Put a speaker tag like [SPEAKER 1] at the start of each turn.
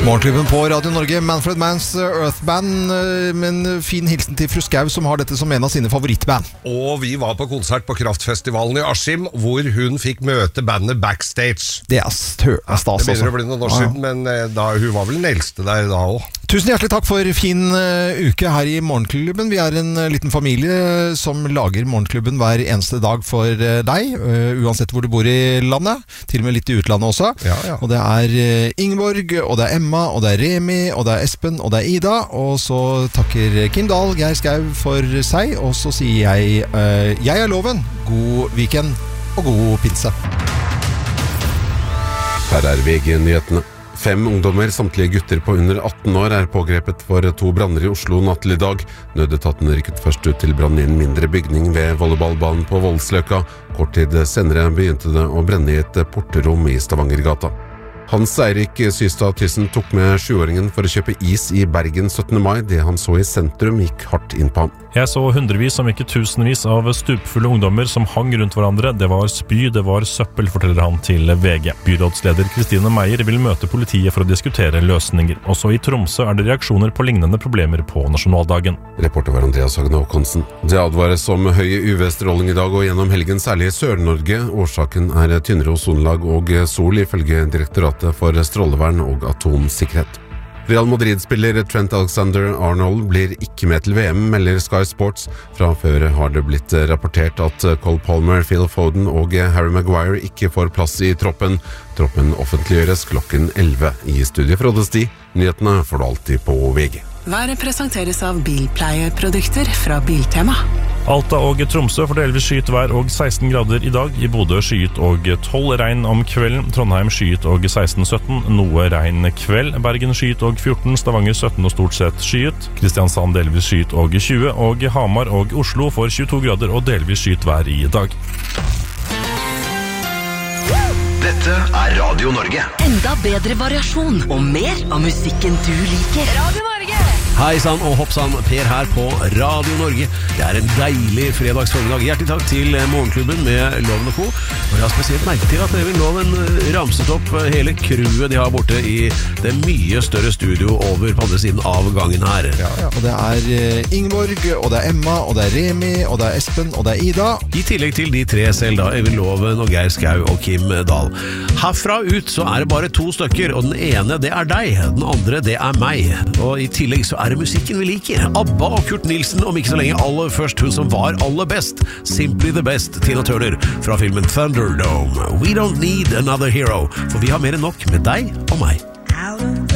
[SPEAKER 1] Morgenklubben på Radio Norge, Manfred Manns Earth Band, med en fin hilsen til fru Skau, som har dette som en av sine favorittband.
[SPEAKER 2] Og vi var på konsert på Kraftfestivalen i Askim, hvor hun fikk møte bandet backstage.
[SPEAKER 1] Det stas også.
[SPEAKER 2] Det begynner å bli noen år siden, men hun var vel den eldste der da også.
[SPEAKER 1] Tusen hjertelig takk for fin uke her i Morgenklubben. Vi er en liten familie som lager Morgenklubben hver eneste dag for deg, uansett hvor du bor i landet, til og med litt i utlandet også.
[SPEAKER 2] Ja.
[SPEAKER 1] Og det er Ingeborg, og det er Emma, og det er Remi, og det er Espen, og det er Ida. Og så takker Kim Dahl, Geir Skau for seg, og så sier jeg er loven. God weekend og god pinse.
[SPEAKER 3] Her er VG-nyhetene. 5 ungdommer, samtlige gutter på under 18 år, er pågrepet for 2 branner i Oslo natt til i dag. Nødetaten rykket først ut til brann i en mindre bygning ved volleyballbanen på Voldsløkka. Kort tid senere begynte det å brenne i et porterom i Stavangergata. Hans Eirik Systad Thyssen tok med 7-åringen for å kjøpe is i Bergen 17. mai. Det han så i sentrum gikk hardt inn på ham.
[SPEAKER 4] Jeg så hundrevis, om ikke tusenvis, av stupfulle ungdommer som hang rundt hverandre. Det var spy, det var søppel, forteller han til VG. Byrådsleder Kristine Meier vil møte politiet for å diskutere løsninger. Også i Tromsø er det reaksjoner på lignende problemer på nasjonaldagen.
[SPEAKER 3] Reporter var Andreas Hagen Håkonsen. Det advares om høye UV-stråling i dag og gjennom helgen, særlig i Sør-Norge. Årsaken er tynnere ozonlag og sol, ifølge Direktoratet for strålevern og atomsikkerhet. Real Madrid-spiller Trent Alexander-Arnold blir ikke med til VM, melder Sky Sports. Fra før har det blitt rapportert at Cole Palmer, Phil Foden og Harry Maguire ikke får plass i troppen. Troppen offentliggjøres klokken 11. I studiet Frode Sti. Nyhetene får du alltid på VG.
[SPEAKER 5] Været presenteres av bilpleieprodukter fra Biltema.
[SPEAKER 4] Alta og Tromsø får delvis skyet vær og 16 grader i dag. I Bodø skyet og 12 regn om kvelden. Trondheim skyet og 16-17, noe regn kveld. Bergen skyet og 14, Stavanger 17 og stort sett skyet. Kristiansand delvis skyet og 20, og Hamar og Oslo får 22 grader og delvis skyet vær i dag.
[SPEAKER 6] Dette er Radio Norge.
[SPEAKER 7] Enda bedre variasjon og mer av musikken du liker. Radio Norge!
[SPEAKER 8] Hei sann og hopp sann, Per her på Radio Norge. Det er en deilig fredagsformiddag. Hjertelig takk til Morgenklubben med Loven og Co. Og jeg har spesielt merket til at Øyvind Loven ramset opp hele crewet de har borte i det mye større studio over på andre siden av gangen her.
[SPEAKER 1] Ja. Og det er Ingeborg, og det er Emma, og det er Remi, og det er Espen, og det er Ida.
[SPEAKER 8] I tillegg til de 3 selv da, Øyvind Loven og Geir Skau og Kim Dahl. Herfra ut så er det bare 2 stykker, og den ene det er deg, den andre det er meg. Og i tillegg så er det musikken vi liker. ABBA og Kurt Nilsen, om ikke så lenge aller først hun som var aller best. Simply the Best, Tina Turner, fra filmen Thunderdome. We don't need another hero, for vi har mer enn nok med deg og meg.